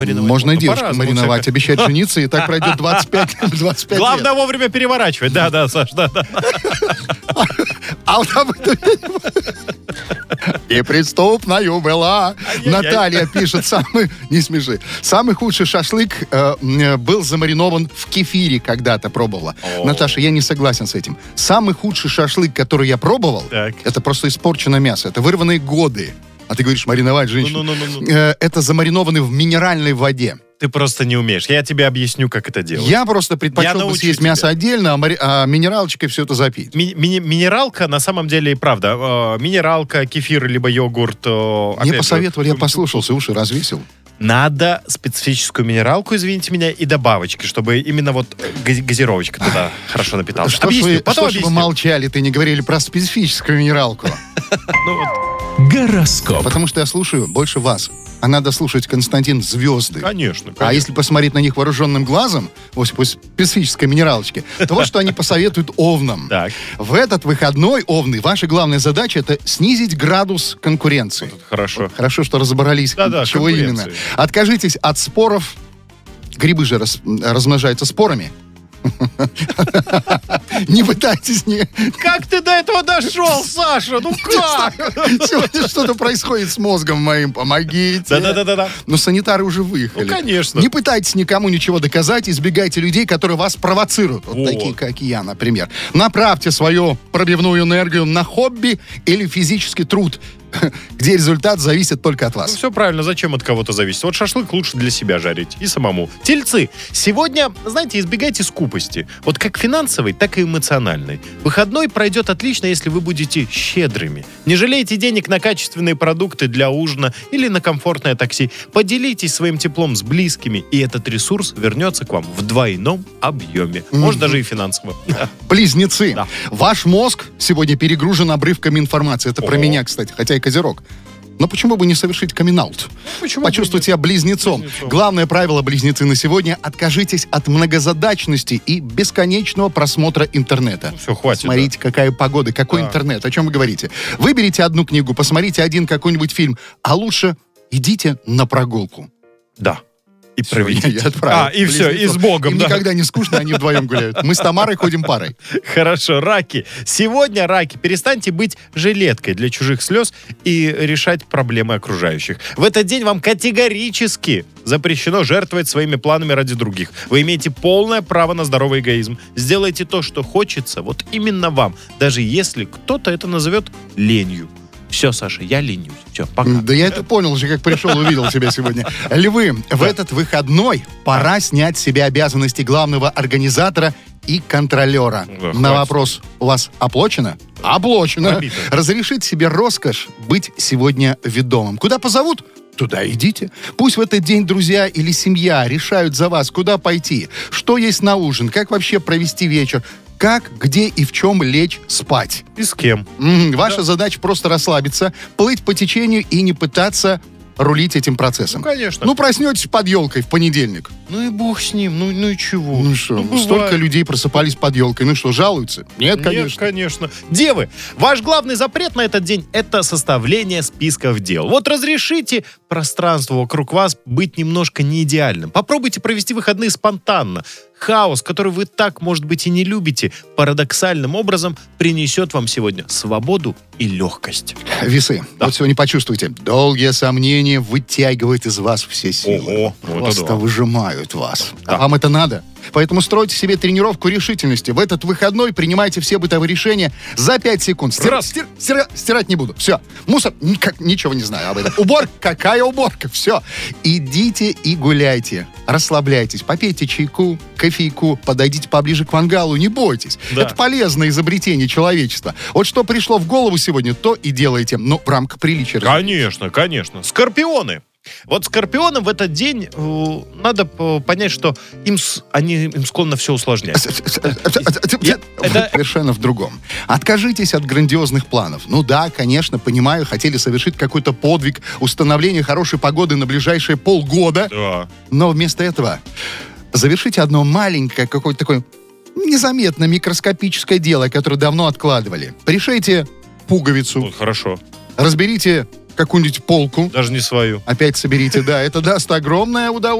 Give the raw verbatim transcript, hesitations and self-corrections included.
Можно и девушку мариновать, обещать жениться, и так пройдет двадцать пять лет. Главное вовремя переворачивать. Да-да, Саш, да-да. А вот об этом... И преступною была. Наталья пишет, самый... Не смеши. Самый худший шашлык э, был замаринован в кефире когда-то пробовала. О. Наташа, я не согласен с этим. Самый худший шашлык, который я пробовал, так. это просто испорченное мясо. Это вырванные годы. А ты говоришь, мариновать женщину. Ну, ну, ну, ну. Э, это замаринованный в минеральной воде. Ты просто не умеешь. Я тебе объясню, как это делать. Я просто предпочел я бы съесть тебя. мясо отдельно, а, мари... а минералочкой все это запить. Ми- ми- минералка, на самом деле, и правда. Э, минералка, кефир, либо йогурт. Э, Мне посоветовали, же, я послушался, уши развесил. Надо специфическую минералку, извините меня, и добавочки, чтобы именно вот газировочка туда хорошо напиталась. Что ж вы, что ж вы молчали, ты не говорили про специфическую минералку? Гороскоп. Потому что я слушаю больше вас. А надо слушать, Константин, звезды. Конечно, конечно. А если посмотреть на них вооруженным глазом, вот по специфической минералочке, то вот что они посоветуют овнам. Так. В этот выходной, овны, ваша главная задача — это снизить градус конкуренции. Вот хорошо. Вот хорошо, что разобрались, Да-да, чего именно. Откажитесь от споров. Грибы же раз, размножаются спорами. Не пытайтесь не... Как ты до этого дошел, Саша? Ну как? Сегодня что-то происходит с мозгом моим. Помогите. Да-да-да-да. Но санитары уже выехали. Ну, конечно. Не пытайтесь никому ничего доказать. Избегайте людей, которые вас провоцируют. Вот, вот такие, как я, например. Направьте свою пробивную энергию на хобби или физический труд, где результат зависит только от вас. Ну, все правильно, зачем от кого-то зависит? Вот шашлык лучше для себя жарить и самому. Тельцы, сегодня, знаете, избегайте скупости. Вот как финансовой, так и эмоциональной. Выходной пройдет отлично, если вы будете щедрыми. Не жалейте денег на качественные продукты для ужина или на комфортное такси. Поделитесь своим теплом с близкими, и этот ресурс вернется к вам в двойном объеме. Может, mm-hmm. даже и финансово. Близнецы. Да. Ваш мозг сегодня перегружен обрывками информации. Это О-о. про меня, кстати, хотя и Козерог. Но почему бы не совершить камин-аут? Почувствовать себя близнецом. близнецом. Главное правило, близнецы, на сегодня: откажитесь от многозадачности и бесконечного просмотра интернета. Ну, все, хватит. Смотрите, да. какая погода, какой да. интернет, о чем вы говорите. Выберите одну книгу, посмотрите один какой-нибудь фильм, а лучше идите на прогулку. Да. И все, проведите. Я, я отправил. А, и все, и с Богом. Им да. никогда не скучно, они вдвоем гуляют. Мы с Тамарой ходим парой. Хорошо, раки. Сегодня, раки, перестаньте быть жилеткой для чужих слез и решать проблемы окружающих. В этот день вам категорически запрещено жертвовать своими планами ради других. Вы имеете полное право на здоровый эгоизм. Сделайте то, что хочется, вот именно вам, даже если кто-то это назовет ленью. Все, Саша, я ленюсь. Все, пока. Да я это понял уже, как пришел, увидел тебя сегодня. Львы, в этот выходной пора снять с себя обязанности главного организатора и контролера. Да, На вопрос: у вас оплачено? Оплачено. Обидно. Разрешить себе роскошь быть сегодня ведомым. Куда позовут? Туда идите. Пусть в этот день друзья или семья решают за вас, куда пойти, что есть на ужин, как вообще провести вечер, как, где и в чем лечь спать. И с кем. М-м, ваша да. задача просто расслабиться, плыть по течению и не пытаться рулить этим процессом. Ну, конечно. Ну, проснетесь под елкой в понедельник. Ну и бог с ним, ну, ну и чего? Ну что, ну, столько людей просыпались под елкой. Ну что, жалуются? Нет, конечно. Нет, конечно. Девы, ваш главный запрет на этот день — это составление списков дел. Вот разрешите пространству вокруг вас быть немножко неидеальным. Попробуйте провести выходные спонтанно. Хаос, который вы так, может быть, и не любите, парадоксальным образом принесет вам сегодня свободу и легкость. Весы. Да. Вот сегодня почувствуйте. Долгие сомнения вытягивают из вас все силы. Ого, просто да. выжимают вас. Да. А вам это надо? Поэтому стройте себе тренировку решительности. В этот выходной принимайте все бытовые решения за пять секунд. Стир, стир, стир, стирать не буду. Все. Мусор, никак, ничего не знаю об этом. Уборка, какая уборка? Все. Идите и гуляйте. Расслабляйтесь. Попейте чайку, кофейку. Подойдите поближе к мангалу. Не бойтесь. Да. Это полезное изобретение человечества. Вот что пришло в голову сегодня, то и делайте. Но в рамках приличия. Конечно, конечно. Скорпионы. Вот скорпионам в этот день э, надо э, понять, что им, с, они, им склонно все усложнять. Совершенно в другом. Откажитесь от грандиозных планов. Ну да, конечно, понимаю, хотели совершить какой-то подвиг, установление хорошей погоды на ближайшие полгода. Да. Но вместо этого завершите одно маленькое, какое-то такое незаметное микроскопическое дело, которое давно откладывали. Пришейте пуговицу. Вот, хорошо. Разберите какую-нибудь полку. Даже не свою. Опять соберите, да. Это даст огромное удовольствие.